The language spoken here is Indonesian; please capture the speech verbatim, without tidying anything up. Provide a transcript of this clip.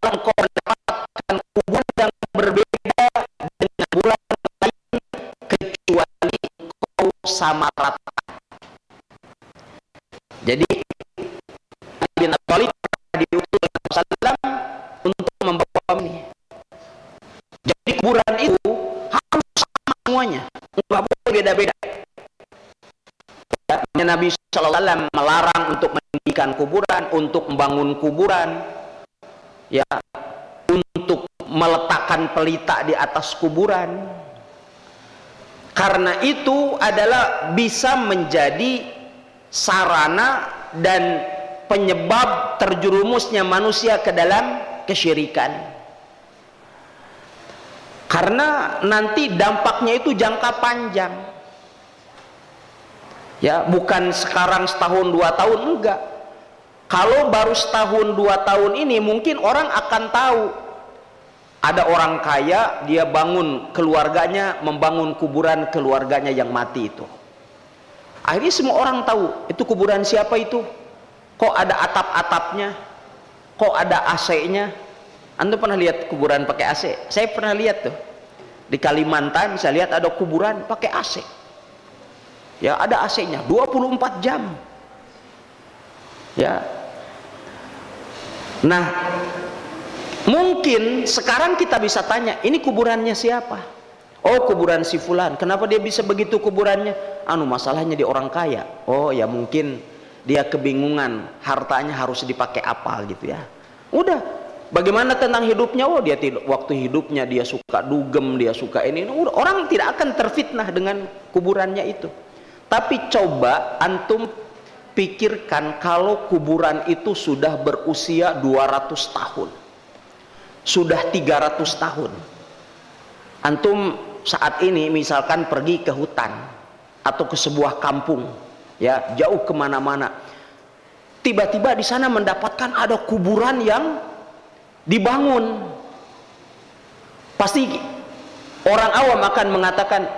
engkau mendapatkan kuburan yang berbeda dengan bulan lain kecuali engkau sama rata. Jadi Ali bin Abi Thalib diutus Rasulullah untuk membawa ini. Jadi kuburan itu harus sama semuanya, nggak boleh beda-beda. Ya, Nabi shallallahu alaihi wasallam melarang untuk mendirikan kuburan, untuk membangun kuburan, ya, untuk meletakkan pelita di atas kuburan. Karena itu adalah bisa menjadi sarana dan penyebab terjerumusnya manusia ke dalam kesyirikan. Karena nanti dampaknya itu jangka panjang. Ya, bukan sekarang setahun dua tahun, enggak. Kalau baru setahun dua tahun ini mungkin orang akan tahu ada orang kaya, dia bangun keluarganya, membangun kuburan keluarganya yang mati itu. Akhirnya semua orang tahu itu kuburan siapa itu. Kok ada atap-atapnya, kok ada A C-nya. Anda pernah lihat kuburan pakai A C? Saya pernah lihat tuh di Kalimantan, saya lihat ada kuburan pakai A C. Ya, ada A C-nya dua puluh empat jam. Ya. Nah, mungkin sekarang kita bisa tanya, ini kuburannya siapa? Oh, kuburan si fulan. Kenapa dia bisa begitu kuburannya? Anu, masalahnya dia orang kaya. Oh, ya mungkin dia kebingungan, hartanya harus dipakai apa gitu ya. Udah. Bagaimana tentang hidupnya? Oh, dia tidak, waktu hidupnya dia suka dugem, dia suka ini. Udah, orang tidak akan terfitnah dengan kuburannya itu. Tapi coba antum pikirkan kalau kuburan itu sudah berusia dua ratus tahun. Sudah tiga ratus tahun. Antum saat ini misalkan pergi ke hutan atau ke sebuah kampung, ya, jauh kemana-mana, tiba-tiba di sana mendapatkan ada kuburan yang dibangun. Pasti orang awam akan mengatakan,